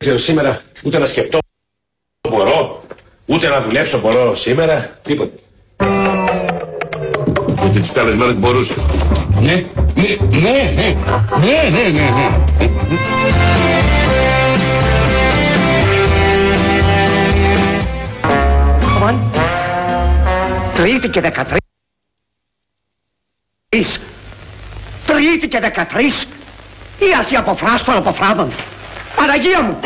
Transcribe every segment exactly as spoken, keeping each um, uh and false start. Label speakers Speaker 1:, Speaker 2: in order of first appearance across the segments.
Speaker 1: ξέρω σήμερα ούτε να σκεφτώ μπορώ, ούτε να δουλέψω μπορώ σήμερα, τίποτα. Γιατί τους καλεσμένους μπορούσε.
Speaker 2: Ναι, ναι, ναι, ναι, ναι, ναι, ναι.
Speaker 3: Τρίτη και δεκατρείς. Τρίτη και δεκατρείς. Η αρχή αποφράστων των αποφράδων. Παναγία μου.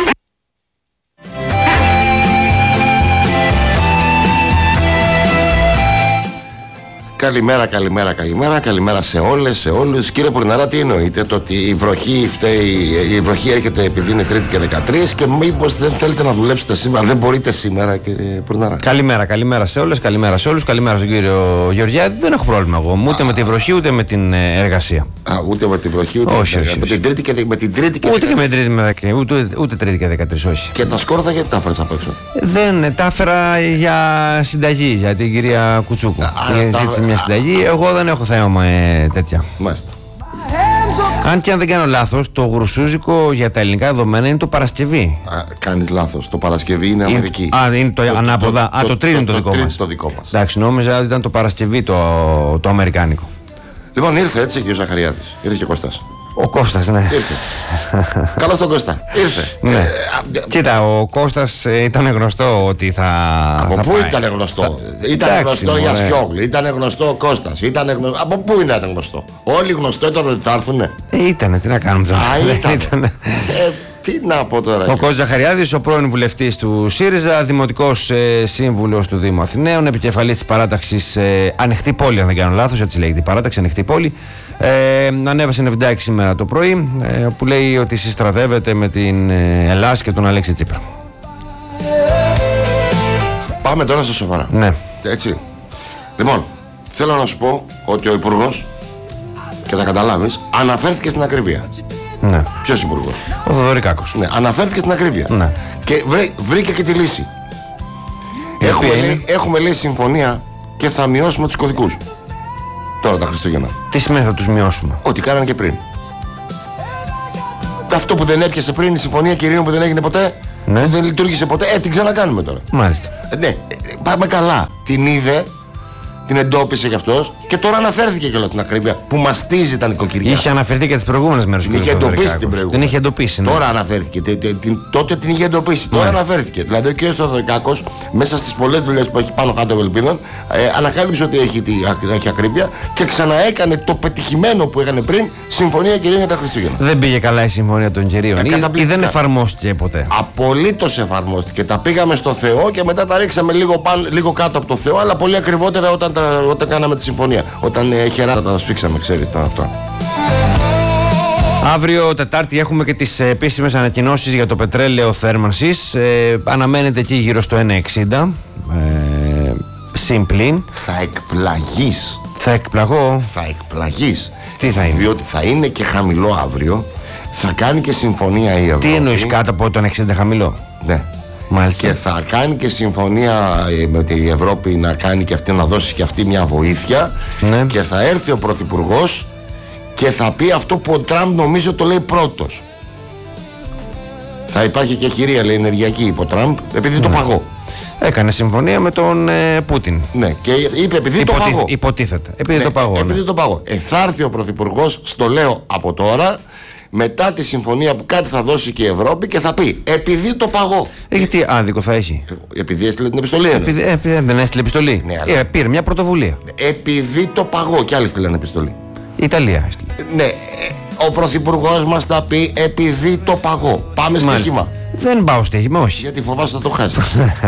Speaker 4: Καλημέρα, καλημέρα, καλημέρα, καλημέρα σε όλες, σε όλους. Κύριε Πουρναρά, τι εννοείτε, το ότι η βροχή φταίει, η βροχή έρχεται επειδή είναι Τρίτη και δεκατρείς και μήπως δεν θέλετε να δουλέψετε σήμερα, δεν μπορείτε σήμερα, κύριε Πουρναρά?
Speaker 5: Καλημέρα, καλημέρα σε όλες, καλημέρα σε όλους, καλημέρα στον κύριο Γεωργιάδη. Δεν έχω πρόβλημα εγώ, ούτε Α. με τη βροχή ούτε με την εργασία.
Speaker 4: Α, ούτε με τη βροχή ούτε
Speaker 5: όχι,
Speaker 4: με,
Speaker 5: όχι,
Speaker 4: με την Τρίτη και, με την τρίτη και
Speaker 5: ούτε, και με τρίτη, με, ούτε, ούτε, ούτε Τρίτη και δεκατρείς, όχι.
Speaker 4: Και τα σκόρδα γιατί τα έφερες απ' έξω?
Speaker 5: Δεν, τα έφερα για συνταγή, για την κυρία Κουτσούκου. Ζήτησε μια συνταγή, εγώ δεν έχω θέμα με τέτοια.
Speaker 4: Μάλιστα.
Speaker 5: Αν και αν δεν κάνω λάθος, το γρουσούζικο για τα ελληνικά δεδομένα είναι το Παρασκευή.
Speaker 4: Α, κάνεις λάθος. Το Παρασκευή είναι Αμερική.
Speaker 5: Α, είναι το, το ανάποδα. Το, α, το, το τρίτο είναι το, το, το δικό μας.
Speaker 4: Το δικό μας.
Speaker 5: Εντάξει, νόμιζα ότι ήταν το Παρασκευή το, το αμερικάνικο.
Speaker 4: Λοιπόν, ήρθε έτσι και ο Ζαχαριάδης. Ήρθε και ο Κώστας.
Speaker 5: Ο Κώστας, ναι.
Speaker 4: Ήρθε. Καλώς τον Κώστα. Ήρθε.
Speaker 5: Ναι. Ε, Κοίτα, ο Κώστας ε, ήταν γνωστό ότι θα.
Speaker 4: Από
Speaker 5: θα
Speaker 4: πού
Speaker 5: πάει.
Speaker 4: ήταν γνωστό?
Speaker 5: Θα...
Speaker 4: Ήταν
Speaker 5: Εντάξει,
Speaker 4: γνωστό για Σκιόγλου. Ήταν γνωστό ο Κώστας. Ήταν γνω... Από πού ήταν γνωστό? Όλοι γνωστό ήταν ότι θα έρθουνε.
Speaker 5: Ε, ήτανε, τι να κάνουμε τώρα.
Speaker 4: Α, ήταν. ήτανε. Ε, τι να πω τώρα.
Speaker 5: Ο Κώστας Ζαχαριάδης, ο πρώην βουλευτής του ΣΥΡΙΖΑ, δημοτικός ε, σύμβουλος του Δήμου Αθηναίων, επικεφαλής της παράταξης ε, Ανοιχτή Πόλη, αν δεν κάνω λάθος, έτσι λέγεται η παράταξη Ανοιχτή Πόλη. Ε, ανέβασε ένα βιντεάκι σήμερα το πρωί ε, που λέει ότι συστρατεύεται με την ε, Ελλάς και τον Αλέξη Τσίπρα.
Speaker 4: Πάμε τώρα στα σοβαρά.
Speaker 5: Ναι.
Speaker 4: Έτσι. Λοιπόν, θέλω να σου πω ότι ο Υπουργός, και θα καταλάβεις, αναφέρθηκε στην ακρίβεια.
Speaker 5: Ναι.
Speaker 4: Ποιος Υπουργός?
Speaker 5: Ο Θοδωρικάκος.
Speaker 4: Ναι, αναφέρθηκε στην ακρίβεια.
Speaker 5: Ναι.
Speaker 4: Και βρέ, βρήκε και τη λύση. Έχουμε λέει, έχουμε λέει συμφωνία και θα μειώσουμε τους κωδικούς. Τώρα τα Χριστούγεννα.
Speaker 5: Τι σημαίνει θα τους μειώσουμε?
Speaker 4: Ό,τι κάνανε και πριν. Αυτό που δεν έπιασε πριν, η συμφωνία κυρίων που δεν έγινε ποτέ,
Speaker 5: ναι.
Speaker 4: που δεν λειτουργήσε ποτέ, ε, την ξανακάνουμε τώρα.
Speaker 5: Μάλιστα.
Speaker 4: Ε, ναι, πάμε καλά. Την είδε, την εντόπισε κι αυτός και τώρα αναφέρθηκε κιόλας στην ακρίβεια που μαστίζει τα νοικοκυριά.
Speaker 5: Είχε αναφερθεί και τις προηγούμενες μέρες.
Speaker 4: Την είχε εντοπίσει την προηγούμενη.
Speaker 5: Την είχε εντοπίσει. Ναι.
Speaker 4: Τώρα αναφέρθηκε. Τε, τε, την, τότε την είχε εντοπίσει. Τώρα
Speaker 5: Μάλιστα.
Speaker 4: αναφέρθηκε. Δηλαδή ο κ. Θοδωρικάκος, μέσα στις πολλές δουλειές που έχει πάνω κάτω Ευελπίδων, ε, ανακάλυψε ότι έχει, τη, έχει ακρίβεια και ξαναέκανε το πετυχημένο που έκανε πριν, συμφωνία κυρίων για τα Χριστούγεννα.
Speaker 5: Δεν πήγε καλά η συμφωνία των κυρίων. Ε, ή, ή δεν εφαρμόστηκε ποτέ?
Speaker 4: Απολύτως εφαρμόστηκε. Τα πήγαμε στο Θεό και μετά τα ρίξαμε λίγο, πάνω, λίγο κάτω από το Θεό, αλλά πολύ ακριβότερα όταν, τα, όταν κάναμε τη συμφωνία. Όταν ε, χεράτα τα σφίξαμε, ξέρετε αυτό.
Speaker 5: Αύριο Τετάρτη έχουμε και τις επίσημες ανακοινώσεις για το πετρέλαιο θέρμανσης. Ε, αναμένεται εκεί γύρω στο ένα εξήντα. Ε, Συμπλήν.
Speaker 4: Θα εκπλαγείς.
Speaker 5: Θα εκπλαγώ.
Speaker 4: Θα εκπλαγείς.
Speaker 5: Τι θα είναι?
Speaker 4: Διότι θα είναι και χαμηλό αύριο. Θα κάνει και συμφωνία η Ευρώπη.
Speaker 5: Τι εννοείς κάτω από τον εξήντα χαμηλό?
Speaker 4: Ναι.
Speaker 5: Μάλιστα.
Speaker 4: Και θα κάνει και συμφωνία με την Ευρώπη να κάνει και αυτή, να δώσει και αυτή μια βοήθεια.
Speaker 5: Ναι.
Speaker 4: Και θα έρθει ο Πρωθυπουργός και θα πει αυτό που ο Τραμπ νομίζω το λέει πρώτος. Θα υπάρχει και χειρία, λέει, ενεργειακή υπό Τραμπ, επειδή ναι. το παγώ.
Speaker 5: Έκανε συμφωνία με τον ε, Πούτιν.
Speaker 4: Ναι, και είπε επειδή
Speaker 5: Υποτι...
Speaker 4: το παγώ.
Speaker 5: Υποτίθεται. Επειδή
Speaker 4: ναι,
Speaker 5: το παγώ.
Speaker 4: Επειδή
Speaker 5: ναι.
Speaker 4: το παγώ. Ε, θα έρθει ο Πρωθυπουργός, στο λέω από τώρα, μετά τη συμφωνία που κάτι θα δώσει και η Ευρώπη και θα πει επειδή το παγώ.
Speaker 5: Ε, γιατί άδικο θα έχει?
Speaker 4: Επειδή έστειλε την επιστολή.
Speaker 5: Επειδή, ε, επειδή δεν έστειλε επιστολή.
Speaker 4: Ναι, αλλά...
Speaker 5: ε, πήρε μια πρωτοβουλία.
Speaker 4: Επειδή το παγώ. Και άλλοι στείλανε επιστολή.
Speaker 5: Η Ιταλία έστειλε.
Speaker 4: Ναι, ο Πρωθυπουργός μας θα πει επειδή το παγώ. Πάμε στοίχημα.
Speaker 5: Δεν πάω στοίχημα, όχι.
Speaker 4: Γιατί φοβάσαι να το χάσεις.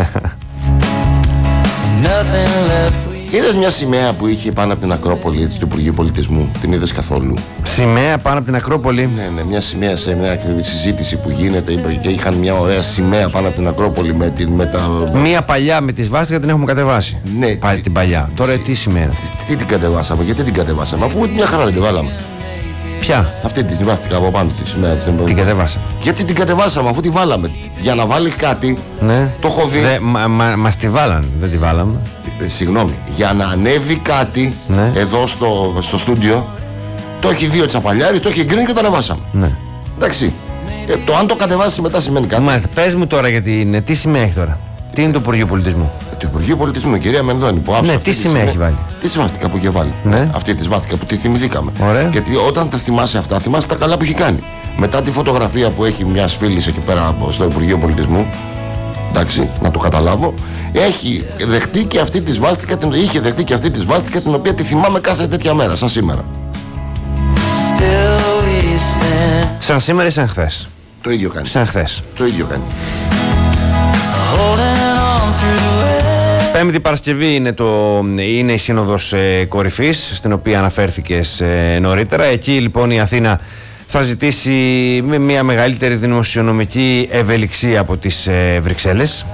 Speaker 4: Είδες μια σημαία που είχε πάνω από την Ακρόπολη έτσι, του Υπουργείου Πολιτισμού? Την είδες καθόλου?
Speaker 5: Σημαία πάνω από την Ακρόπολη?
Speaker 4: Ναι, ναι, μια σημαία σε μια συζήτηση που γίνεται και είχαν μια ωραία σημαία πάνω από την Ακρόπολη με, την, με τα...
Speaker 5: Μια παλιά με τη σβάστηκα την έχουμε κατεβάσει.
Speaker 4: Ναι.
Speaker 5: Πάλι την παλιά. Τώρα τι, τι σημαία?
Speaker 4: Τι, τι την κατεβάσαμε, γιατί την κατεβάσαμε? Αφού μια χαρά δεν την βάλαμε.
Speaker 5: Ποια?
Speaker 4: Αυτή τη βάστηκα από πάνω τη σημαία.
Speaker 5: Την κατεβάσαμε.
Speaker 4: Γιατί την κατεβάσαμε αφού τη βάλαμε? Για να βάλει κάτι.
Speaker 5: Ναι.
Speaker 4: Το έχω δει.
Speaker 5: Δε, μα, μα, μας τη βάλανε, δεν τη βάλαμε.
Speaker 4: Ε, συγγνώμη. Για να ανέβει κάτι
Speaker 5: ναι.
Speaker 4: εδώ στο, στο στούντιο, το έχει δει ο Τσαπαλιάρης, το έχει γκρίνει και το ανεβάσαμε.
Speaker 5: Ναι.
Speaker 4: Εντάξει. Ε, το αν το κατεβάσει μετά σημαίνει κάτι.
Speaker 5: Μάλιστα. Πες μου τώρα γιατί. Τι σημαία έχει τώρα. Τι είναι το Υπουργείο Πολιτισμού.
Speaker 4: Ε, το Υπουργείο Πολιτισμού, η κυρία Μενδώνη που άφησε.
Speaker 5: Ναι, τι σημαία έχει βάλει.
Speaker 4: Τι σβάστηκα που είχε βάλει.
Speaker 5: Ναι.
Speaker 4: Αυτή τη σβάστηκα που τη θυμηθήκαμε.
Speaker 5: Ωραία.
Speaker 4: Γιατί όταν τα θυμάσαι αυτά, θυμάσαι τα καλά που έχει κάνει. Μετά τη φωτογραφία που έχει μια φίλη εκεί πέρα στο Υπουργείο Πολιτισμού, εντάξει, να το καταλάβω, έχει δεχτεί και αυτή τη σβάστηκα, την, είχε δεχτεί και αυτή τη σβάστηκα την οποία τη θυμάμαι κάθε τέτοια μέρα, σαν σήμερα.
Speaker 5: Σαν σήμερα ή σαν χθες.
Speaker 4: Το ίδιο κάνει.
Speaker 5: Σαν χθες.
Speaker 4: Το ίδιο κάνει.
Speaker 5: Πέμπτη Παρασκευή είναι, το, είναι η Σύνοδος ε, Κορυφής, στην οποία αναφέρθηκες ε, νωρίτερα. Εκεί λοιπόν η Αθήνα θα ζητήσει με μια μεγαλύτερη δημοσιονομική ευελιξία από τις ε, Βρυξέλλες.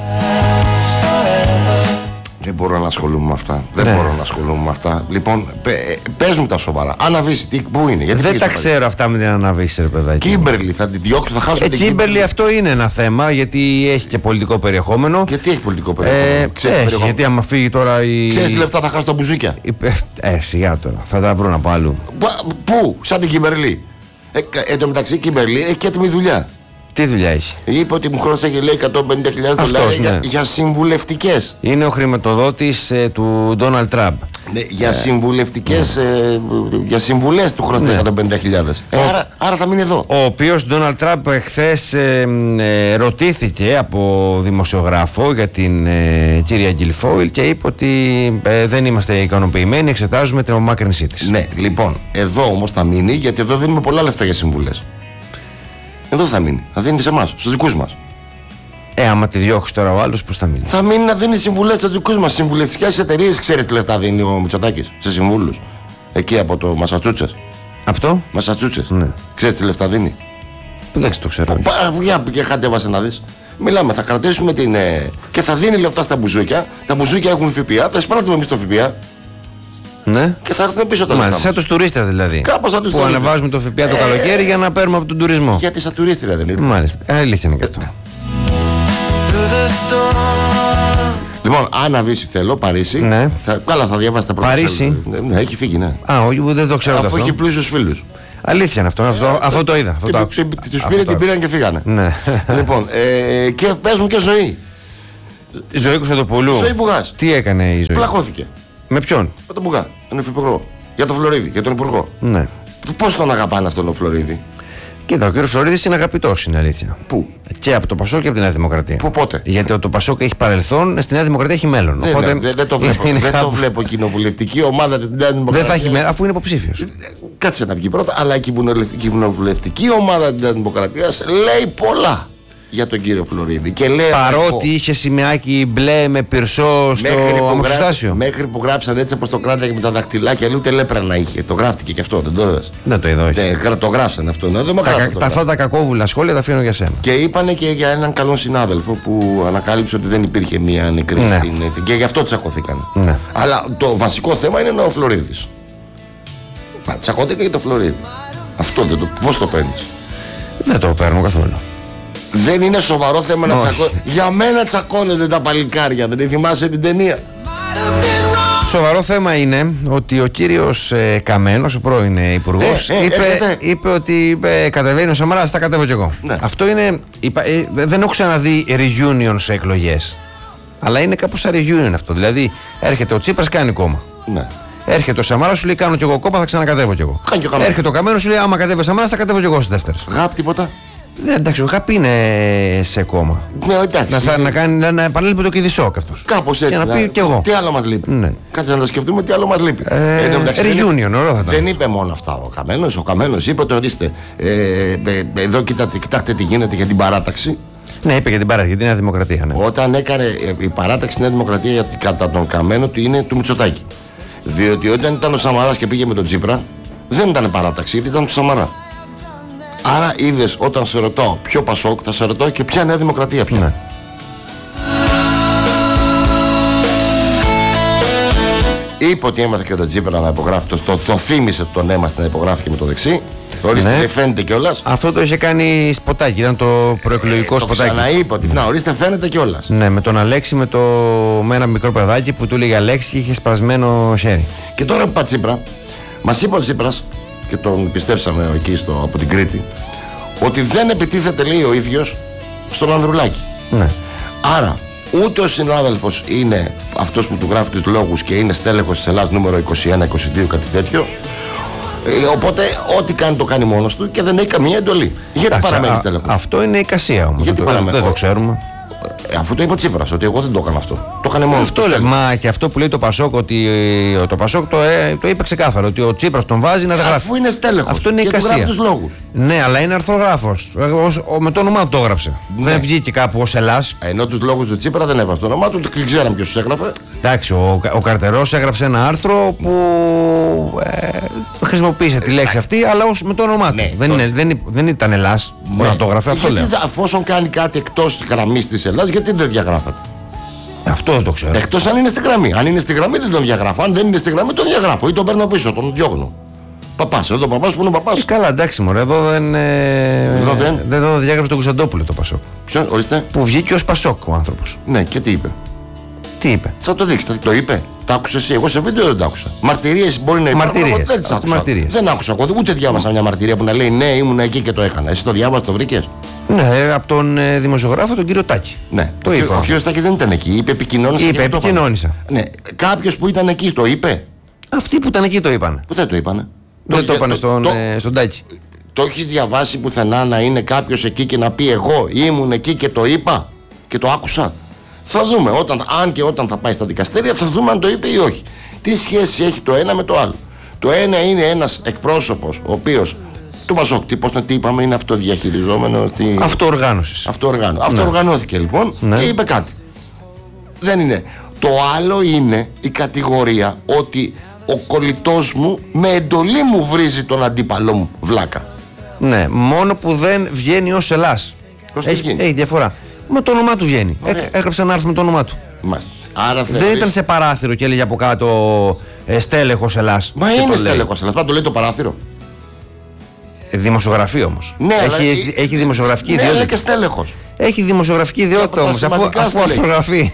Speaker 4: Δεν μπορώ να ασχολούμαι με αυτά. Δεν
Speaker 5: Ναι.
Speaker 4: μπορώ να ασχολούμαι με αυτά. Λοιπόν, πε, πες μου τα σοβαρά. Αναβήσει, τι, πού είναι, γιατί
Speaker 5: Δεν
Speaker 4: πήγες
Speaker 5: τα
Speaker 4: στο
Speaker 5: ξέρω αυτά με την αναβίση, ρε παιδάκι.
Speaker 4: Κίμπερλι, θα την διώξω, θα χάσω
Speaker 5: Ε,
Speaker 4: την
Speaker 5: Κίμπερλι, αυτό είναι ένα θέμα, γιατί έχει και πολιτικό περιεχόμενο.
Speaker 4: Γιατί έχει πολιτικό περιεχόμενο.
Speaker 5: Ε,
Speaker 4: Ξέρεις
Speaker 5: έχει,
Speaker 4: περιεχόμενο.
Speaker 5: γιατί άμα φύγει τώρα η.
Speaker 4: Ξέρεις τι λεφτά θα χάσει τα μπουζούκια.
Speaker 5: η- Ε, σιγά τώρα. Θα τα βρουν από αλλού.
Speaker 4: Πα- Πού, σαν την Κίμπερλι. Ε, κα- εν τω μεταξύ, η Κίμπερλι έχει και έτοιμη δουλειά.
Speaker 5: Τι δουλειά έχει.
Speaker 4: Είπε ότι μου χρωστάει λέει εκατόν πενήντα χιλιάδες
Speaker 5: Αυτός,
Speaker 4: δολάρια για,
Speaker 5: ναι.
Speaker 4: για συμβουλευτικές.
Speaker 5: Είναι ο χρηματοδότης ε, του Ντόναλντ Τραμπ.
Speaker 4: Ναι, για συμβουλευτικές, ε, για συμβουλές του χρωστάει
Speaker 5: Ναι.
Speaker 4: εκατόν πενήντα χιλιάδες. Ε, άρα, άρα θα μείνει εδώ.
Speaker 5: Ο οποίος Ντόναλντ Τραμπ χθες ε, ε, ρωτήθηκε από δημοσιογράφο για την ε, κυρία Γκιλφόιλ και είπε ότι ε, δεν είμαστε ικανοποιημένοι, εξετάζουμε την απομάκρυνσή της.
Speaker 4: Ναι, λοιπόν, εδώ όμως θα μείνει γιατί εδώ δίνουμε πολλά λεφτά για συμβουλές. Εδώ θα μείνει. Θα δίνει σε εμάς, στους δικούς μας.
Speaker 5: Ε, άμα τη διώξει τώρα ο άλλος, πώς θα μείνει.
Speaker 4: Θα μείνει να δίνει συμβουλές στους δικούς μας. Συμβουλευτικές εταιρείες, ξέρεις τι λεφτά δίνει ο Μητσοτάκης σε συμβούλους. Εκεί από το Μασατσούτσες.
Speaker 5: Αυτό
Speaker 4: Μασατσούτσες.
Speaker 5: Ναι.
Speaker 4: Ξέρεις τι λεφτά δίνει.
Speaker 5: δεν το ξέρω.
Speaker 4: Πα, για και χάτεβασε να δεις. Μιλάμε, θα κρατήσουμε την. Ε, και θα δίνει λεφτά στα μπουζούκια. Τα μπουζούκια έχουν ΦΠΑ. Θα εισπράττουμε εμείς το ΦΠΑ.
Speaker 5: Ναι.
Speaker 4: Και θα έρθουν πίσω τα
Speaker 5: Μάλιστα,
Speaker 4: λεφτά.
Speaker 5: σαν τους τουρίστες δηλαδή.
Speaker 4: Κάπως σαν τους
Speaker 5: που
Speaker 4: τουρίστες.
Speaker 5: ανεβάζουμε το ΦΠΑ το
Speaker 4: Ε,
Speaker 5: καλοκαίρι για να παίρνουμε από τον τουρισμό.
Speaker 4: Γιατί σαν τουρίστρια δεν είναι.
Speaker 5: Μάλιστα. Ε, αλήθεια είναι και αυτό.
Speaker 4: Λοιπόν, Άννα-Βύση θέλω, Παρίσι.
Speaker 5: Ναι.
Speaker 4: Θα, καλά, θα διαβάσει τα πρώτα.
Speaker 5: Παρίσι.
Speaker 4: σελίδα. Ναι, ναι, έχει φύγει, ναι.
Speaker 5: Α, όχι, δεν το ξέρω
Speaker 4: Αφού
Speaker 5: αυτό.
Speaker 4: έχει πλούσιους φίλους.
Speaker 5: Αλήθεια είναι αυτό. Αυτό, αυτό το είδα. Αυτό
Speaker 4: Και
Speaker 5: το
Speaker 4: του
Speaker 5: άκουσα.
Speaker 4: τους
Speaker 5: Αυτό
Speaker 4: πήρε,
Speaker 5: το
Speaker 4: την πήραν και φύγανε.
Speaker 5: Ναι.
Speaker 4: Λοιπόν, ε, και πες μου και ζωή.
Speaker 5: Η Ζωή Κωνσταντοπούλου.
Speaker 4: Ζωή Μπουγάς.
Speaker 5: Τι έκανε η Ζωή.
Speaker 4: Πλαχώθηκε.
Speaker 5: Με ποιον.
Speaker 4: Με τον Μπουγά, τον υφυπουργό. Για τον Φλωρίδη, για τον υπουργό.
Speaker 5: Ναι.
Speaker 4: Πώς τον αγαπάνε αυτόν τον Φλωρίδη.
Speaker 5: Κοίτα, ο κύριος Φλωρίδης είναι αγαπητός, είναι αλήθεια.
Speaker 4: Πού.
Speaker 5: Και από το Πασόκ και από τη Νέα Δημοκρατία.
Speaker 4: Πού, πότε?
Speaker 5: Γιατί το Πασόκ έχει παρελθόν, στη Νέα Δημοκρατία έχει μέλλον.
Speaker 4: Δεν,
Speaker 5: Οπότε
Speaker 4: δεν, δεν το βλέπω.
Speaker 5: είναι
Speaker 4: δεν το
Speaker 5: κάπου-
Speaker 4: βλέπω κοινοβουλευτική ομάδα της Νέας
Speaker 5: Δεν
Speaker 4: Δημοκρατίας.
Speaker 5: θα έχει μέλλον, αφού είναι υποψήφιος.
Speaker 4: Κάτσε να βγει πρώτα, αλλά η κοινοβουλευτική ομάδα της Νέας Δημοκρατίας λέει πολλά για τον κύριο Φλωρίδη. Και λέει
Speaker 5: Παρότι είχε σημαίακι μπλε με πυρσό στο αμαξοστάσιο.
Speaker 4: Μέχρι που γράψαν έτσι όπως το κράταγε με τα δαχτυλάκια, λέει ούτε λέπρα να είχε. Το γράφτηκε και αυτό, δεν το είδες.
Speaker 5: Δεν το είδα, όχι.
Speaker 4: Ναι, γρα- το γράψαν αυτό. Ναι, δεν με
Speaker 5: Τα,
Speaker 4: γράφαν
Speaker 5: κα-
Speaker 4: το
Speaker 5: τα, αυτά
Speaker 4: γράφαν.
Speaker 5: τα κακόβουλα σχόλια τα αφήνω για σένα.
Speaker 4: Και είπανε και για έναν καλό συνάδελφο που ανακάλυψε ότι δεν υπήρχε μία νεκρή
Speaker 5: Ναι.
Speaker 4: στην. Και γι' αυτό τσακωθήκαν.
Speaker 5: Ναι.
Speaker 4: Αλλά το βασικό θέμα είναι ο Φλωρίδης. Πα, Τσακώθηκα για το Φλωρίδη. Αυτό δεν το. Πώς το παίρνεις.
Speaker 5: Δεν το παίρνω καθόλου.
Speaker 4: Δεν είναι σοβαρό θέμα να
Speaker 5: Όχι.
Speaker 4: τσακώνονται. Για μένα τσακώνονται τα παλικάρια. Δεν θυμάσαι την ταινία.
Speaker 5: Σοβαρό θέμα είναι ότι ο κύριος ε, Καμένος, ο πρώην ε, υπουργός,
Speaker 4: Ε, ε,
Speaker 5: είπε,
Speaker 4: έρχεται.
Speaker 5: είπε ότι ε, κατεβαίνει ο Σαμαράς, τα κατέβω κι εγώ.
Speaker 4: Ναι.
Speaker 5: Αυτό είναι. Είπα, ε, δε- δεν έχω ξαναδεί reunion σε εκλογές. Αλλά είναι κάπως σαν reunion αυτό. Δηλαδή έρχεται ο Τσίπρας, κάνει κόμμα.
Speaker 4: Ναι.
Speaker 5: Έρχεται ο Σαμάρας, σου λέει: κάνω κι εγώ κόμμα, θα ξανακατέβω κι εγώ.
Speaker 4: Κάνει και ο Καμένος.
Speaker 5: Έρχεται ο Καμένος, σου λέει: άμα κατέβει ο Σαμάρας, θα κατέβω κι εγώ στις δεύτερες.
Speaker 4: Γάπ τίποτα.
Speaker 5: Δεν, εντάξει, ο Γάπη είναι σε κόμμα.
Speaker 4: Ναι, εντάξει.
Speaker 5: Να, θα, να, κάνει, να, να επανέλθει το Κηδισό κι αυτός.
Speaker 4: Κάπως έτσι.
Speaker 5: Για να πει κι εγώ.
Speaker 4: Τι άλλο μας λείπει.
Speaker 5: Ναι.
Speaker 4: Κάτσε να το σκεφτούμε τι άλλο μας λείπει.
Speaker 5: Ε,
Speaker 4: εν τω μεταξύ, δεν
Speaker 5: reunion,
Speaker 4: είπε-
Speaker 5: ωραίο θα ήταν.
Speaker 4: Δεν είπε μόνο αυτά ο Καμένος. Ο Καμένος είπε ότι ορίστε. Ε, ε, ε, εδώ κοιτάτε, κοιτάξτε τι γίνεται για την παράταξη.
Speaker 5: Ναι, είπε για την παράδειγμα, για την Νέα Δημοκρατία. Ναι.
Speaker 4: Όταν έκανε ε, η παράταξη στη Νέα Δημοκρατία για- κατά τον Καμένο του είναι του Μητσοτάκη. Διότι όταν ήταν ο Σαμαράς και πήγε με τον Τσίπρα, δεν ήταν παράταξη, γιατί ήταν του Σαμαρά. Άρα είδες, όταν σε ρωτάω ποιο Πασόκ, θα σε ρωτάω και ποια Νέα Δημοκρατία πια.
Speaker 5: Ναι.
Speaker 4: Είπε ότι έμαθε και τον Τσίπρα να υπογράφει. Το, το, το θύμισε ότι τον έμαθε να υπογράφει και με το δεξί. Ορίστε,
Speaker 5: Ναι.
Speaker 4: δεν φαίνεται κιόλα.
Speaker 5: Αυτό το είχε κάνει σποτάκι, ήταν το προεκλογικό
Speaker 4: Το
Speaker 5: σποτάκι.
Speaker 4: ξαναείπε ότι να, ορίστε, φαίνεται κιόλα.
Speaker 5: Ναι, με τον Αλέξη, με, το... με ένα μικρό παιδάκι που του έλεγε Αλέξη και είχε σπασμένο χέρι.
Speaker 4: Και τώρα που είπα Τσίπρα, μα είπε ο Τσίπρας και τον πιστέψαμε εκεί στο, από την Κρήτη, ότι δεν επιτίθεται, λέει, ο ίδιος στον Ανδρουλάκη.
Speaker 5: Ναι.
Speaker 4: Άρα, ούτε ο συνάδελφος είναι αυτός που του γράφει τους λόγους και είναι στέλεχος της Ελλάδας νούμερο είκοσι ένα είκοσι δύο, κάτι τέτοιο. Ε, οπότε, ό,τι κάνει το κάνει μόνος του και δεν έχει καμία εντολή. Γιατί
Speaker 5: Εντάξει,
Speaker 4: παραμένει
Speaker 5: α,
Speaker 4: στέλεχος?
Speaker 5: Αυτό είναι εικασία όμως.
Speaker 4: Γιατί
Speaker 5: δεν,
Speaker 4: παραμένει?
Speaker 5: δεν το ξέρουμε.
Speaker 4: Ε, αφού το είπε ο Τσίπρας, ότι εγώ δεν το έκανα αυτό. Το έκανε μόνο
Speaker 5: Αυτό λέει. Μα και αυτό που λέει το Πασόκ, ότι ε, το Πασόκ το, ε, το είπε ξεκάθαρο, ότι ο Τσίπρας τον βάζει να τα γράφει.
Speaker 4: Αφού είναι στέλεχος.
Speaker 5: Αυτό είναι
Speaker 4: και
Speaker 5: εικασία.
Speaker 4: του γράφει τους λόγους.
Speaker 5: Ναι, αλλά είναι αρθρογράφος. Ε, ως- ο- με το όνομά του το έγραψε.
Speaker 4: Ναι.
Speaker 5: Δεν βγήκε κάπου ως Ελλάς.
Speaker 4: Ενώ τους λόγους του Τσίπρα δεν έβαζε το όνομά του, δεν ξέραμε ποιος τους έγραφε.
Speaker 5: Εντάξει, ο, ο Καρτερός έγραψε ένα άρθρο που ε, χρησιμοποίησε τη λέξη αυτή, αλλά ως με το όνομά του.
Speaker 4: Ναι,
Speaker 5: δεν,
Speaker 4: το-
Speaker 5: είναι, δεν, δεν ήταν Ελλάς που να το έγραφε, αυτό
Speaker 4: γιατί,
Speaker 5: λέω.
Speaker 4: θα- αφόσον κάνει κάτι εκτός γραμμής της Ελλάδας, γιατί δεν διαγράφεται?
Speaker 5: Αυτό δεν το ξέρω.
Speaker 4: Εκτός αν είναι στη γραμμή. Αν είναι στη γραμμή δεν τον διαγράφω. Αν δεν είναι στη γραμμή τον διαγράφω ή τον παίρνω πίσω, τον διώχνω. Παπάς, εδώ παπάς που είναι παπάς.
Speaker 5: Ε, καλά, εντάξει, μωρέ, εδώ δεν. Ε,
Speaker 4: Εδώ δεν.
Speaker 5: δεν το διάγραψε τον Κωνσταντόπουλο το Πασόκ.
Speaker 4: Ποιο, ορίστε.
Speaker 5: Που βγήκε ως Πασόκ ο άνθρωπος.
Speaker 4: Ναι, και τι είπε?
Speaker 5: Τι είπε?
Speaker 4: Θα το δείξει, το είπε. Το άκουσε εσύ, εγώ σε βίντεο δεν το άκουσα. Μαρτυρίες μπορεί να υπάρχουν.
Speaker 5: Μαρτυρίες.
Speaker 4: εγώ δεν τις
Speaker 5: Αυτές
Speaker 4: άκουσα.
Speaker 5: μαρτυρίες.
Speaker 4: Δεν άκουσα εγώ, ούτε διάβασα μια μαρτυρία που να λέει ναι, ήμουν εκεί και το έκανα. Εσύ το διάβασες, το βρήκες?
Speaker 5: Ναι, από τον ε, δημοσιογράφο τον κύριο Τάκη.
Speaker 4: Ναι,
Speaker 5: Το
Speaker 4: ο,
Speaker 5: είπα.
Speaker 4: ο κ. Στάκης δεν ήταν εκεί. Είπε επικοινώνησα.
Speaker 5: Είπε,
Speaker 4: και το έφαγα.
Speaker 5: επικοινώνησα.
Speaker 4: Ναι, κάποιο που ήταν εκεί το είπε.
Speaker 5: Αυτοί που ήταν εκεί το είπαν.
Speaker 4: Που δεν το είπανε.
Speaker 5: Δεν το είπανε στον,
Speaker 4: το,
Speaker 5: ε, στον Τάκη.
Speaker 4: το έχεις διαβάσει πουθενά να είναι κάποιος εκεί και να πει εγώ ήμουν εκεί και το είπα και το άκουσα? Θα δούμε, όταν, αν και όταν θα πάει στα δικαστήρια θα δούμε αν το είπε ή όχι. Τι σχέση έχει το ένα με το άλλο? Το ένα είναι ένας εκπρόσωπος ο οποίος του Πασόκ, τι, πώς, τι είπαμε, είναι αυτοδιαχειριζόμενο, τι...
Speaker 5: Αυτοοργάνωσης.
Speaker 4: Αυτοοργάνω. Αυτοοργανώθηκε λοιπόν
Speaker 5: Ναι.
Speaker 4: και είπε κάτι. Δεν είναι. Το άλλο είναι η κατηγορία ότι ο κολλητός μου με εντολή μου βρίζει τον αντίπαλό μου βλάκα.
Speaker 5: Ναι, μόνο που δεν βγαίνει ως Ελλάς.
Speaker 4: Πώς δεν
Speaker 5: Έχει,
Speaker 4: βγαίνει?
Speaker 5: έχει διαφορά. Με το όνομά του βγαίνει.
Speaker 4: Ωραία.
Speaker 5: Έ, έγραψε ένα άρθρο με το όνομά του.
Speaker 4: Μάλιστα. Άρα
Speaker 5: Δεν
Speaker 4: θεωρείς...
Speaker 5: ήταν σε παράθυρο και έλεγε από κάτω ε, στέλεχος Ελλάς.
Speaker 4: Μα
Speaker 5: και
Speaker 4: είναι
Speaker 5: το λέει.
Speaker 4: στέλεχος, αλλά το λέει το παράθυρο.
Speaker 5: Ε, δημοσιογραφεί όμως.
Speaker 4: Ναι, αλλά
Speaker 5: έχει,
Speaker 4: η-
Speaker 5: έχει δημοσιογραφική
Speaker 4: Ναι, αλλά
Speaker 5: ιδιότητα.
Speaker 4: και στέλεχος.
Speaker 5: Έχει δημοσιογραφική ιδιότητα
Speaker 4: από τα
Speaker 5: όμως, αφού,
Speaker 4: σημαντικά
Speaker 5: αφού
Speaker 4: στέλεχη.
Speaker 5: αρθρογραφεί.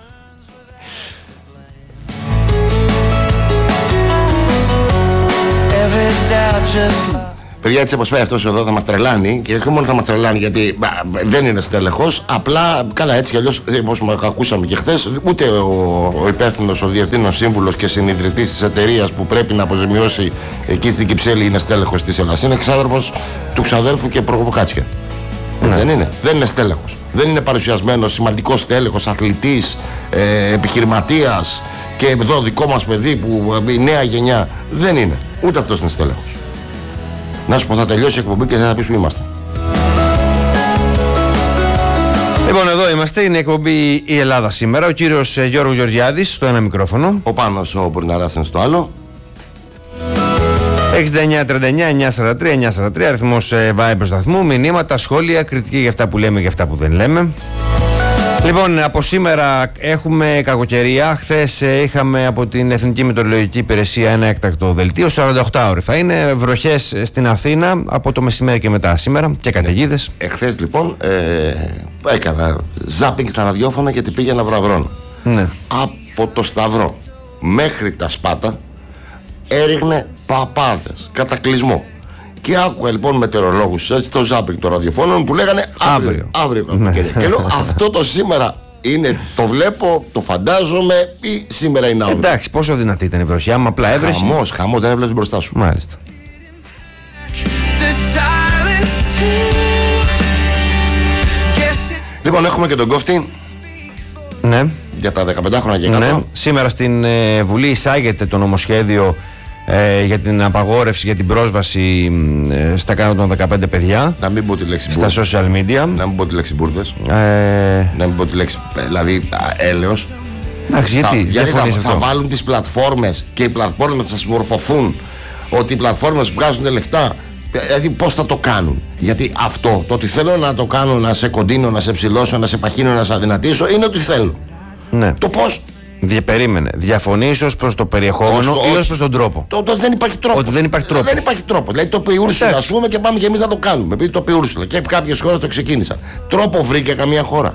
Speaker 4: Παιδιά, έτσι όπως πάει αυτός εδώ θα μας τρελάνει και όχι μόνο θα μας τρελάνει γιατί μπα, δεν είναι στέλεχος, απλά καλά έτσι κι αλλιώς όπως ακούσαμε και χθες, ούτε ο, ο υπεύθυνος, ο διευθύνων σύμβουλος και συνειδητής της εταιρείας που πρέπει να αποζημιώσει εκεί στην Κυψέλη είναι στέλεχος της Ελλάδας. Είναι ξάδερφος του ξαδέρφου και προβοκάτσια. Έτσι δεν είναι. Δεν είναι στέλεχος. Δεν είναι παρουσιασμένος σημαντικός στέλεχος, αθλητής, ε, επιχειρηματίας και εδώ δικό μας παιδί που ε, η νέα γενιά. Δεν είναι. Ούτε αυτός είναι στέλεχος. Να σου πω, θα τελειώσει η εκπομπή και δεν θα πεις που είμαστε.
Speaker 5: Λοιπόν, εδώ είμαστε. Είναι η εκπομπή Η Ελλάδα σήμερα. Ο κύριος ε, Γιώργος Γεωργιάδης στο ένα μικρόφωνο.
Speaker 4: Ο Πάνος ο Πουρναράς είναι στο άλλο.
Speaker 5: εξήντα εννιά τριάντα εννιά εννιακόσια σαράντα τρία εννιακόσια σαράντα τρία αριθμός ε, Viber σταθμού. Μηνύματα, σχόλια, κριτική για αυτά που λέμε και για αυτά που δεν λέμε. Λοιπόν, από σήμερα έχουμε κακοκαιρία. Χθες ε, είχαμε από την Εθνική Μετεωρολογική Υπηρεσία ένα έκτακτο δελτίο. σαράντα οκτώ ώρες θα είναι. Βροχές ε, στην Αθήνα από το μεσημέρι και μετά σήμερα και καταιγίδες.
Speaker 4: Εχθές λοιπόν ε, έκανα ζάπινγκ στα ραδιόφωνα γιατί πήγαινα βραβρών.
Speaker 5: Ναι.
Speaker 4: Από το Σταυρό μέχρι τα Σπάτα έριχνε παπάδες, κατακλυσμό. Και άκουγα λοιπόν μετεωρολόγους έτσι στο ζάπινγκ των ραδιοφώνων που λέγανε αύριο. Αύριο, καλοκαίρι. Και λέω αυτό το σήμερα είναι, το βλέπω, το φαντάζομαι ή σήμερα είναι αύριο.
Speaker 5: Εντάξει, πόσο δυνατή ήταν η βροχή, άμα απλά έβρεχε.
Speaker 4: Χαμός, χαμός, δεν έβλεπες μπροστά σου.
Speaker 5: Μάλιστα.
Speaker 4: Λοιπόν, έχουμε και τον κόφτη
Speaker 5: Ναι.
Speaker 4: για τα δεκαπέντε χρόνια και κάτω.
Speaker 5: Ναι. Σήμερα στην ε, Βουλή εισάγεται το νομοσχέδιο ε, για την απαγόρευση, για την πρόσβαση ε, στα κάνω των δεκαπέντε παιδιά
Speaker 4: Να μην πω τη λέξη
Speaker 5: στα
Speaker 4: μπούρδες.
Speaker 5: social media.
Speaker 4: Να μην πω τη λέξη μπούρδες.
Speaker 5: Ε,
Speaker 4: Να μην πω τη λέξη, ε, δηλαδή, α, έλεος.
Speaker 5: εντάξει,
Speaker 4: Θα,
Speaker 5: γιατί,
Speaker 4: γιατί θα,
Speaker 5: διαφωνείς
Speaker 4: θα
Speaker 5: αυτό.
Speaker 4: βάλουν τις πλατφόρμες και οι πλατφόρμες θα συμμορφωθούν ότι οι πλατφόρμες βγάζουν λεφτά. Δηλαδή πώς θα το κάνουν? Γιατί αυτό, το ότι θέλω να το κάνω, να σε κοντίνω, να σε ψηλώσω, να σε παχύνω, να σε αδυνατήσω, είναι ότι θέλω.
Speaker 5: Ναι.
Speaker 4: Το πώς?
Speaker 5: Δια, περίμενε. Διαφωνείς ως προς το περιεχόμενο
Speaker 4: Ως το-
Speaker 5: ή ως
Speaker 4: όχι.
Speaker 5: προς τον τρόπο.
Speaker 4: Το, το δεν υπάρχει τρόπο.
Speaker 5: Ότι δεν υπάρχει τρόπος.
Speaker 4: Δεν υπάρχει τρόπο. Δηλαδή το πιούρσουλα,
Speaker 5: Εντάξει.
Speaker 4: α πούμε, και πάμε και εμεί να το κάνουμε. Επειδή το πιούρσουλα και κάποιες χώρες το ξεκίνησαν. Τρόπο βρήκε καμία χώρα?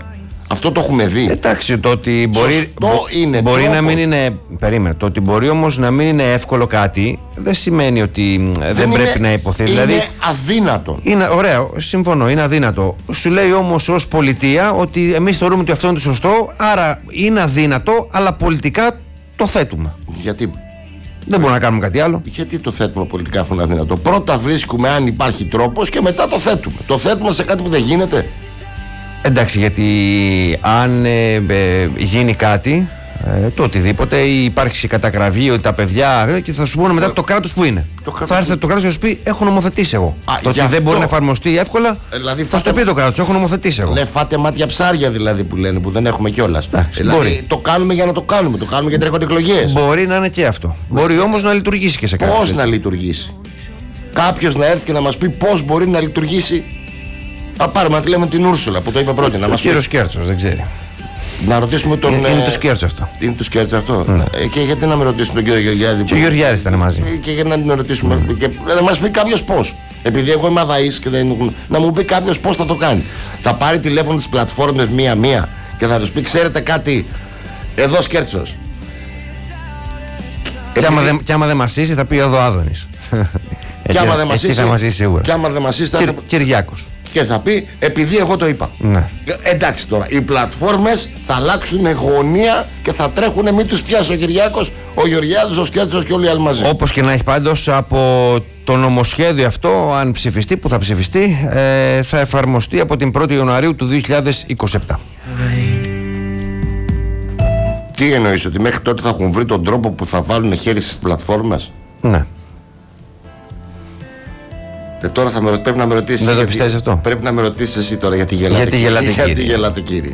Speaker 4: Αυτό το έχουμε δει.
Speaker 5: Εντάξει, το ότι μπορεί,
Speaker 4: Σωστό είναι,
Speaker 5: μπορεί
Speaker 4: τρόπο.
Speaker 5: να μην είναι. Περίμενε. Το ότι μπορεί όμως να μην είναι εύκολο κάτι δεν σημαίνει ότι δεν, δεν πρέπει
Speaker 4: είναι,
Speaker 5: να υποθεί.
Speaker 4: Είναι
Speaker 5: δηλαδή,
Speaker 4: αδύνατο.
Speaker 5: είναι ωραίο, συμφωνώ, είναι αδύνατο. Σου λέει όμως ως πολιτεία ότι εμείς θεωρούμε ότι αυτό είναι το σωστό, άρα είναι αδύνατο, αλλά πολιτικά το θέτουμε.
Speaker 4: Γιατί,
Speaker 5: Δεν μπορούμε να κάνουμε κάτι άλλο.
Speaker 4: γιατί το θέτουμε πολιτικά αφού είναι αδύνατο? Πρώτα βρίσκουμε αν υπάρχει τρόπος και μετά το θέτουμε. Το θέτουμε σε κάτι που δεν γίνεται.
Speaker 5: Εντάξει, γιατί αν ε, ε, γίνει κάτι, ε, το οτιδήποτε, ή υπάρξει κατακραυγή, ότι τα παιδιά. Ε, και θα σου πούνε μετά το κράτος που είναι.
Speaker 4: Το κράτος
Speaker 5: θα έρθει
Speaker 4: που-
Speaker 5: το κράτος και θα σου πει: Έχω νομοθετήσει εγώ.
Speaker 4: Α,
Speaker 5: το ότι
Speaker 4: γι'
Speaker 5: δεν μπορεί να
Speaker 4: αυτό.
Speaker 5: εφαρμοστεί εύκολα,
Speaker 4: Δηλαδή,
Speaker 5: θα σου το
Speaker 4: φάτε-
Speaker 5: πει το κράτος: Έχω νομοθετήσει εγώ.
Speaker 4: Ναι, φάτε μάτια ψάρια δηλαδή που λένε, που δεν έχουμε κιόλας.
Speaker 5: Εντάξει,
Speaker 4: Δηλαδή
Speaker 5: μπορεί.
Speaker 4: το κάνουμε για να το κάνουμε. Το κάνουμε γιατί έρχονται εκλογές.
Speaker 5: Μπορεί να είναι και αυτό. Μπορεί όμως να λειτουργήσει και σε κάτι.
Speaker 4: Πώς να λειτουργήσει? Κάποιος να έρθει και να μας πει πώς μπορεί να λειτουργήσει. Θα πάρουμε να τη λέμε την Ούρσουλα που το είπε πρώτη. Να
Speaker 5: Ο
Speaker 4: μας πει.
Speaker 5: κύριος Κέρτσος δεν ξέρει.
Speaker 4: Να ρωτήσουμε τον.
Speaker 5: Είναι, είναι
Speaker 4: ε,
Speaker 5: το Σκέρτσο αυτό.
Speaker 4: Είναι του Σκέρτς αυτό. Ε, και γιατί να μην ρωτήσουμε τον κύριο Γεωργιάδη?
Speaker 5: Και ο Γεωργιάδης ήταν μαζί.
Speaker 4: Ε, Και για να την ρωτήσουμε. Και να μας πει κάποιος πώς. Επειδή εγώ είμαι αδαής και δεν είναι. Να μου πει κάποιος πώς θα το κάνει. Θα πάρει τηλέφωνο τις πλατφόρμες μία-μία και θα τους πει: Ξέρετε κάτι, εδώ Σκέρτσος.
Speaker 5: Και άμα δεν- Και άμα δεν μασίσει, θα πει εδώ Άδωνης.
Speaker 4: Και άμα δεν
Speaker 5: Εκεί θα μασίσει σίγουρα.
Speaker 4: Και άμα δεν μασίσει, θα
Speaker 5: Κυρ- Κυριάκος.
Speaker 4: και θα πει επειδή εγώ το είπα.
Speaker 5: Ναι.
Speaker 4: Ε, Εντάξει τώρα, οι πλατφόρμες θα αλλάξουν γωνία και θα τρέχουν, μην τους πιάσει ο Κυριάκος, ο Γεωργιάδης, ο Σκέρτσος και όλοι οι άλλοι μαζί.
Speaker 5: Όπως και να έχει, πάντως από το νομοσχέδιο αυτό, αν ψηφιστεί, που θα ψηφιστεί, ε, θα εφαρμοστεί από την πρώτη Ιανουαρίου του δύο χιλιάδες είκοσι επτά.
Speaker 4: Τι εννοείς, ότι μέχρι τότε θα έχουν βρει τον τρόπο που θα βάλουν χέρι στις πλατφόρμες?
Speaker 5: Ναι.
Speaker 4: Ε, τώρα θα με, ρω- πρέπει να με ρωτήσεις.
Speaker 5: Δεν το
Speaker 4: γιατί-
Speaker 5: πιστεύεις αυτό?
Speaker 4: Πρέπει να με ρωτήσεις εσύ τώρα γιατί γελάτε.
Speaker 5: Γιατί γελάτε,
Speaker 4: γιατί
Speaker 5: κύριε.
Speaker 4: γελάτε, κύριε.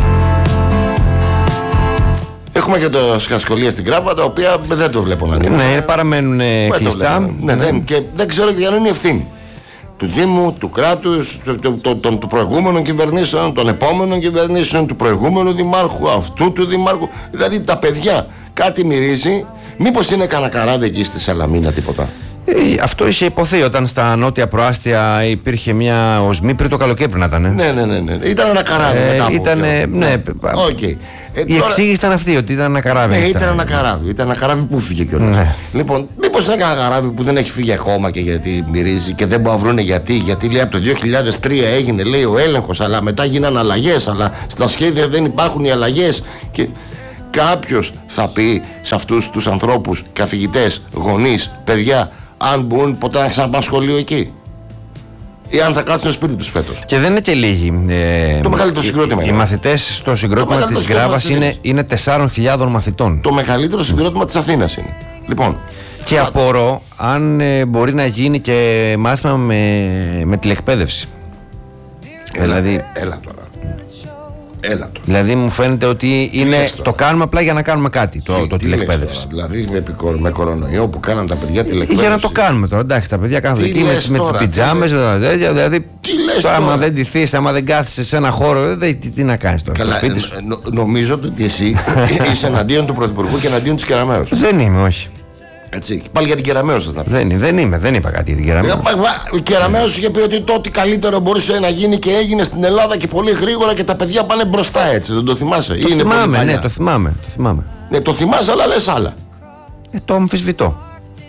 Speaker 4: Έχουμε και το σχολεία στην Κράβα, τα οποία δεν το βλέπω να είναι.
Speaker 5: Ναι, παραμένουν ε,
Speaker 4: Δεν το
Speaker 5: κλειστά.
Speaker 4: βλέπω. Ναι, δεν, και δεν ξέρω για να είναι η ευθύνη του Δήμου, του κράτους, του, του, του, του, του προηγούμενων κυβερνήσεων, των επόμενων κυβερνήσεων, του προηγούμενου δημάρχου, αυτού του δημάρχου. Δηλαδή τα παιδιά κάτι μυρίζει. Μήπως είναι κανένα καράβι εκεί στη Σαλαμίνα, τίποτα?
Speaker 5: Ε, αυτό είχε υποθεί όταν στα νότια προάστια υπήρχε μια οσμή πριν το καλοκαίρι να ήταν.
Speaker 4: Ναι, ναι, ναι, ναι. Ήταν ένα καράβι.
Speaker 5: Ε,
Speaker 4: μετά από
Speaker 5: ήτανε,
Speaker 4: καιρό.
Speaker 5: ναι.
Speaker 4: Οκ. Ε,
Speaker 5: Η
Speaker 4: τώρα-
Speaker 5: εξήγηση ήταν αυτή, ότι ήταν ένα καράβι.
Speaker 4: Ναι, ήταν ένα καράβι. Ήταν ένα καράβι που φύγε κιόλας.
Speaker 5: Ναι.
Speaker 4: Λοιπόν, μήπως είναι ένα καράβι που δεν έχει φύγει ακόμα και γιατί μυρίζει και δεν μπορούν να βρουν γιατί. Γιατί λέει από το δύο χιλιάδες τρία έγινε, λέει, ο έλεγχος, αλλά μετά γίνανε αλλαγές. Αλλά στα σχέδια δεν υπάρχουν οι αλλαγές. Και κάποιος θα πει σε αυτούς τους ανθρώπους, καθηγητές, γονείς, παιδιά, αν μπορούν ποτέ να ξαναπάνε σχολείο εκεί. Ή αν θα κάτσουν σπίτι τους φέτος.
Speaker 5: Και δεν είναι και λίγοι. Ε,
Speaker 4: Το μεγαλύτερο
Speaker 5: οι-
Speaker 4: συγκρότημα
Speaker 5: Οι, οι
Speaker 4: είναι.
Speaker 5: μαθητές στο συγκρότημα
Speaker 4: μεγαλύτερο
Speaker 5: της
Speaker 4: συγκρότημα
Speaker 5: Γράβας
Speaker 4: της
Speaker 5: είναι,
Speaker 4: Αθήνας.
Speaker 5: είναι τεσσάρων χιλιάδων μαθητών.
Speaker 4: Το μεγαλύτερο συγκρότημα της Αθήνας είναι. Λοιπόν,
Speaker 5: Και απορώ αν ε, μπορεί να γίνει και μάθημα με, με τηλεκπαίδευση. δηλαδή,
Speaker 4: έλα τώρα. Έλα τώρα.
Speaker 5: δηλαδή μου φαίνεται ότι είναι,
Speaker 4: λες τώρα?
Speaker 5: το κάνουμε απλά για να κάνουμε κάτι, το,
Speaker 4: Τι-
Speaker 5: το
Speaker 4: τι λες
Speaker 5: τηλεκπαίδευση.
Speaker 4: τώρα, Δηλαδή με, πικο- με κορονοϊό που κάναν τα παιδιά τηλεκπαίδευση.
Speaker 5: Για να το κάνουμε τώρα, εντάξει, τα παιδιά κάνουν
Speaker 4: Τι
Speaker 5: εκεί με,
Speaker 4: λες
Speaker 5: με τις
Speaker 4: τώρα,
Speaker 5: πιτζάμες,
Speaker 4: τι
Speaker 5: δηλαδή.
Speaker 4: Τι λες
Speaker 5: τώρα, άμα
Speaker 4: τώρα?
Speaker 5: δεν ντυθείς, άμα δεν κάθεσαι σε ένα χώρο, ε, δεν, τι, τι να κάνεις τώρα, στο
Speaker 4: Καλά,
Speaker 5: σπίτι σου.
Speaker 4: ε, νο- νομίζω ότι εσύ είσαι εναντίον του Πρωθυπουργού και εναντίον της Κεραμέως.
Speaker 5: Δεν είμαι, όχι.
Speaker 4: Έτσι. Πάλι για την Κεραμέως σας να πει.
Speaker 5: Δεν, δεν είμαι, δεν είπα κάτι για την Κεραμέως.
Speaker 4: Ε, πα- πα- Ο Κεραμέως είχε πει ότι το ό,τι καλύτερο μπορούσε να γίνει και έγινε στην Ελλάδα και πολύ γρήγορα και τα παιδιά πάνε μπροστά έτσι. Δεν το θυμάσαι?
Speaker 5: Το
Speaker 4: Είναι πολύ
Speaker 5: θυμάμαι,
Speaker 4: παλιά.
Speaker 5: ναι, το θυμάμαι. Το θυμάμαι.
Speaker 4: Ναι, το θυμάσαι, αλλά λες άλλα.
Speaker 5: Ε, το αμφισβητώ.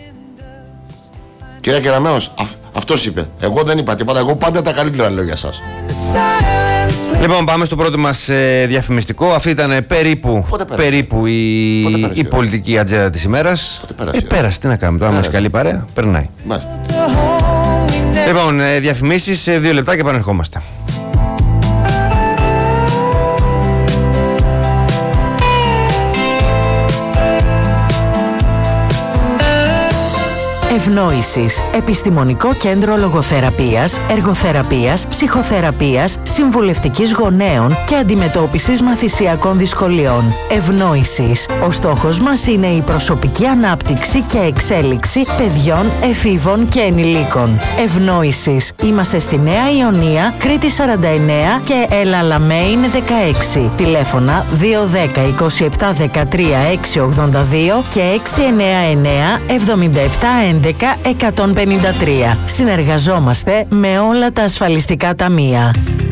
Speaker 4: Κυρία Κεραμέως, αυ, αυτός είπε. Εγώ δεν είπα τίποτα. Εγώ πάντα τα καλύτερα λέω για σας.
Speaker 5: Λοιπόν, πάμε στο πρώτο μας ε, διαφημιστικό. Αυτή ήταν ε, περίπου,
Speaker 4: Πότε πέρασε?
Speaker 5: περίπου η,
Speaker 4: Πότε πέρασε?
Speaker 5: η πολιτική ατζέντα της ημέρας.
Speaker 4: Πότε πέρασε?
Speaker 5: Ε, πέρασε, τι να κάνουμε τώρα, μας
Speaker 4: Πέρασε.
Speaker 5: καλή παρέα, περνάει.
Speaker 4: Μάλιστα.
Speaker 5: Λοιπόν, ε, διαφημίσεις, ε, δύο λεπτά και επανερχόμαστε.
Speaker 6: Ευνόησης. Επιστημονικό κέντρο λογοθεραπείας, εργοθεραπείας, ψυχοθεραπείας, συμβουλευτικής γονέων και αντιμετώπισης μαθησιακών δυσκολιών. Ευνόησης. Ο στόχος μας είναι η προσωπική ανάπτυξη και εξέλιξη παιδιών, εφήβων και ενηλίκων. Ευνόησης. Είμαστε στη Νέα Ιωνία, Κρήτη σαράντα εννέα και Ελαλαμέιν δεκαέξι. Τηλέφωνα δύο ένα μηδέν είκοσι επτά δεκατρία έξι ογδόντα δύο και έξι εννέα εννέα εβδομήντα επτά έντεκα εκατόν πενήντα τρία. Συνεργαζόμαστε με όλα τα ασφαλιστικά ταμεία.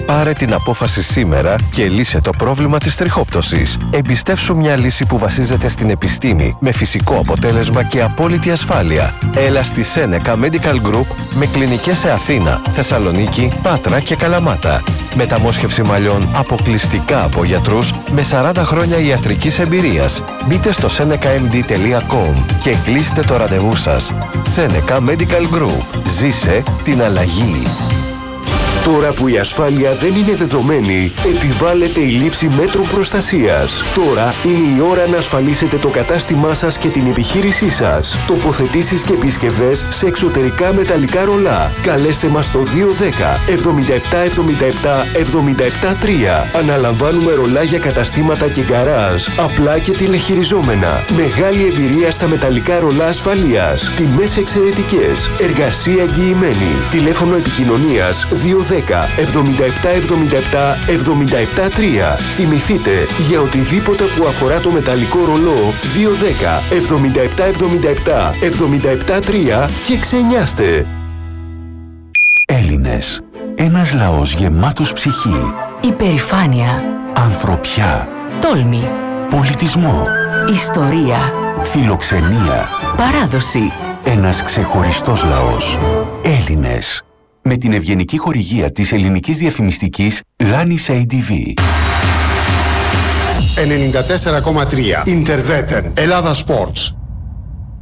Speaker 7: Πάρε την απόφαση σήμερα και λύσε το πρόβλημα της τριχόπτωσης. Εμπιστεύσου μια λύση που βασίζεται στην επιστήμη, με φυσικό αποτέλεσμα και απόλυτη ασφάλεια. Έλα στη Seneca Medical Group με κλινικές σε Αθήνα, Θεσσαλονίκη, Πάτρα και Καλαμάτα. Μεταμόσχευση μαλλιών αποκλειστικά από γιατρούς με σαράντα χρόνια ιατρικής εμπειρίας. Μπείτε στο seneca m d τελεία com και κλείστε το ραντεβού σας. Seneca Medical Group. Ζήσε την αλλαγή.
Speaker 8: Τώρα που η ασφάλεια δεν είναι δεδομένη, επιβάλλεται η λήψη μέτρων προστασίας. Τώρα είναι η ώρα να ασφαλίσετε το κατάστημά σας και την επιχείρησή σας. Τοποθετήσεις και επισκευές σε εξωτερικά μεταλλικά ρολά. Καλέστε μας στο δύο δέκα εβδομήντα επτά εβδομήντα επτά εβδομήντα επτά τρία. Αναλαμβάνουμε ρολά για καταστήματα και γκαράζ, απλά και τηλεχειριζόμενα. Μεγάλη εμπειρία στα μεταλλικά ρολά ασφαλείας. Τιμές εξαιρετικές. Εργασία εγγυημένη. Τηλέφωνο επικοινωνίας δύο δέκα εβδομήντα επτά εβδομήντα επτά εβδομήντα επτά τρία. Θυμηθείτε, για οτιδήποτε που αφορά το μεταλλικό ρολό, δύο δέκα εβδομήντα επτά εβδομήντα επτά εβδομήντα επτά τρία και ξενιάστε.
Speaker 9: Έλληνες. Ένας λαός γεμάτος ψυχή.
Speaker 6: Υπερηφάνεια.
Speaker 9: Ανθρωπιά.
Speaker 6: Τόλμη.
Speaker 9: Πολιτισμό.
Speaker 6: Ιστορία.
Speaker 9: Φιλοξενία.
Speaker 6: Παράδοση.
Speaker 9: Ένας ξεχωριστός λαός. Έλληνες. Με την ευγενική χορηγία της ελληνικής διαφημιστικής Λάνης έι ντι βι.
Speaker 10: ενενήντα τέσσερα κόμμα τρία Interveten Ελλάδα Sports.